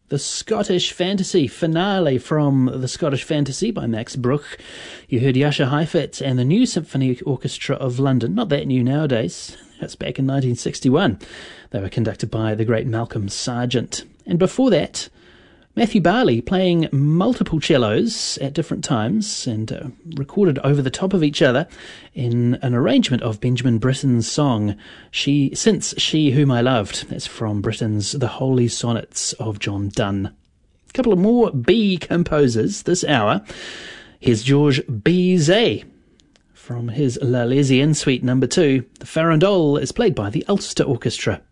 The Scottish Fantasy finale from The Scottish Fantasy by Max Bruch. You heard Jascha Heifetz and the New Symphony Orchestra of London. Not that new nowadays. That's back in 1961. They were conducted by the great Malcolm Sargent. And before that, Matthew Barley playing multiple cellos at different times and recorded over the top of each other in an arrangement of Benjamin Britten's song, Since She Whom I Loved. That's from Britten's The Holy Sonnets of John Donne. A couple of more B composers this hour. Here's Georges Bizet from his La Lesienne Suite No. 2. The Farandole is played by the Ulster Orchestra.